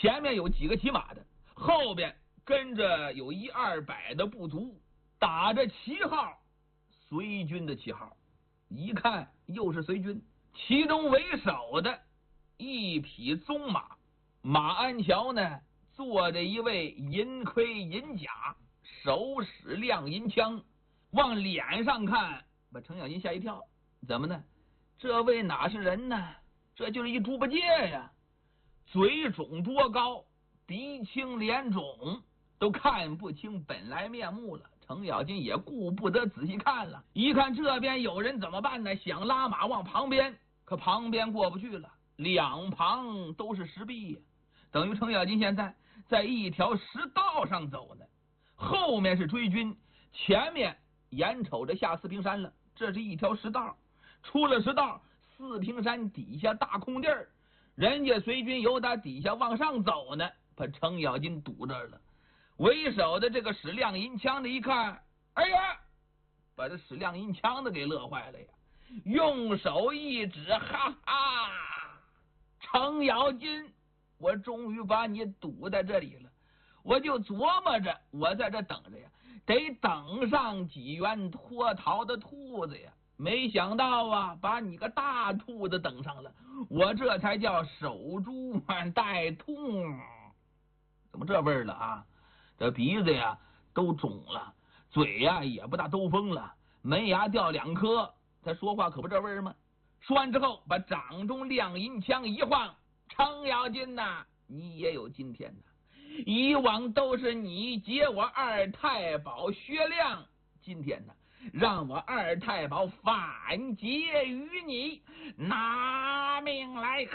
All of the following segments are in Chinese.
前面有几个骑马的，后边跟着有100-200的部族，打着旗号，随军的旗号。一看又是随军，其中为首的一匹棕马，马鞍桥呢坐着一位银盔银甲，手使亮银枪，往脸上看，把程咬金吓一跳。怎么呢？这位哪是人呢？这就是一猪八戒呀！嘴肿多高，鼻青脸肿，都看不清本来面目了。程咬金也顾不得仔细看了，一看这边有人怎么办呢？想拉马往旁边，可旁边过不去了，两旁都是石壁呀，等于程咬金现在在一条石道上走呢。后面是追军，前面眼瞅着下四平山了，这是一条石道，出了石道，四平山底下大空地儿，人家随军由打底下往上走呢，把程咬金堵这儿了。为首的这个使亮银枪的一看，哎呀，把这使亮银枪的给乐坏了呀，用手一指，哈哈，程咬金，我终于把你堵在这里了。我就琢磨着，我在这等着呀，得等上几员脱逃的兔子呀。没想到啊，把你个大兔子等上了，我这才叫守株待兔。怎么这味儿了啊？这鼻子呀都肿了，嘴呀也不大兜风了，门牙掉2颗，他说话可不这味儿吗？说完之后，把掌中亮银枪一晃，程咬金呐，你也有今天呐！以往都是你劫我二太保薛亮，今天呢，让我二太保反劫于你，拿命来！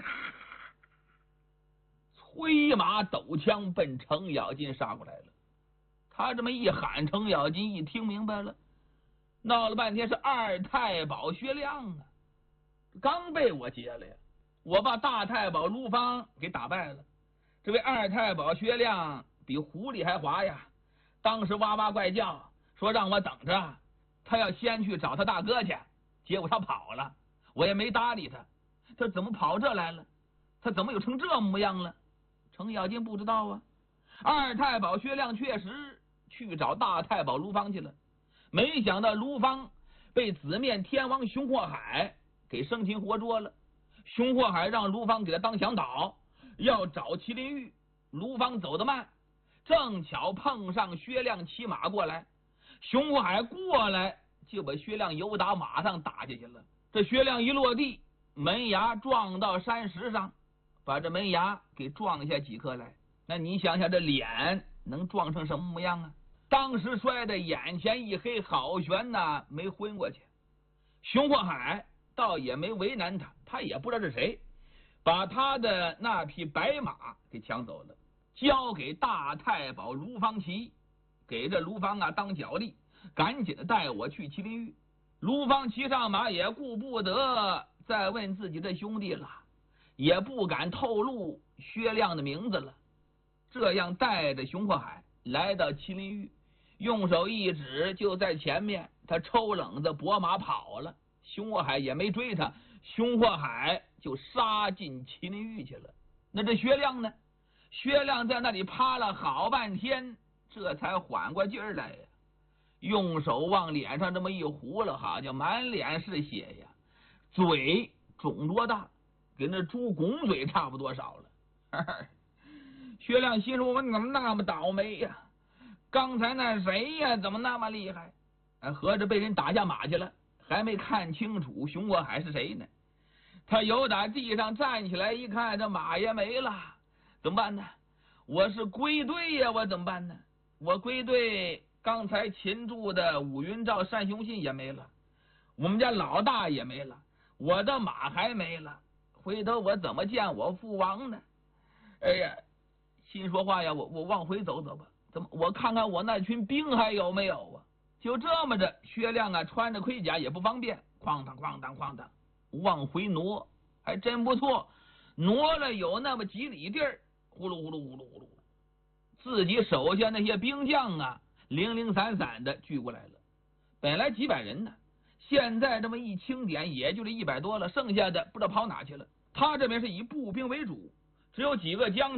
催马抖枪奔程咬金杀过来了。他这么一喊，程咬金一听明白了，闹了半天是二太保薛亮啊，刚被我劫了呀，我把大太保卢芳给打败了。这位二太保薛亮比狐狸还滑呀，当时哇哇怪叫，说让我等着，他要先去找他大哥去，结果他跑了，我也没搭理他。他怎么跑这来了？他怎么有成这模样了？程咬金不知道啊。二太保薛亮确实去找大太保卢芳去了，没想到卢芳被紫面天王熊祸海给生擒活捉了。熊祸海让卢芳给他当向导，要找麒麟玉。卢芳走得慢，正巧碰上薛亮骑马过来，熊祸海过来就把薛亮由打马上打下去了。这薛亮一落地，门牙撞到山石上，把这门牙给撞下几颗来。那你想想，这脸能撞成什么模样啊？当时摔得眼前一黑，好悬呐，没昏过去。熊祸海倒也没为难他，他也不知道是谁，把他的那匹白马给抢走了，交给大太保卢芳骑，给这卢芳啊当脚力，赶紧的带我去麒麟玉。卢芳骑上马也顾不得再问自己的兄弟了，也不敢透露薛亮的名字了，这样带着熊祸海来到麒麟玉，用手一指，就在前面，他抽冷子拨马跑了。熊祸海也没追他，熊祸海就杀进麒麟玉去了。那这薛亮呢？薛亮在那里趴了好半天，这才缓过劲儿来呀，用手往脸上这么一糊了，好像满脸是血呀，嘴肿多大，跟那猪拱嘴差不多少了。薛亮心说，我怎么那么倒霉呀？刚才那谁呀，怎么那么厉害？合着被人打下马去了，还没看清楚熊祸海是谁呢。他由打地上站起来一看，这马也没了，怎么办呢？我是归队呀，我怎么办呢？我归队，刚才擒住的武云照、单雄信也没了，我们家老大也没了，我的马还没了，回头我怎么见我父王呢？哎呀，心说话呀，我往回走走吧，怎么我看看我那群兵还有没有啊？就这么着，薛亮啊穿着盔甲也不方便，哐当哐当哐当往回挪，还真不错，挪了有那么几里地儿，呼噜呼噜呼噜呼噜，自己手下那些兵将啊零零散散的聚过来了。本来几百人呢，现在这么一清点也就这100多了，剩下的不知道跑哪去了。他这边是以步兵为主，只有几个将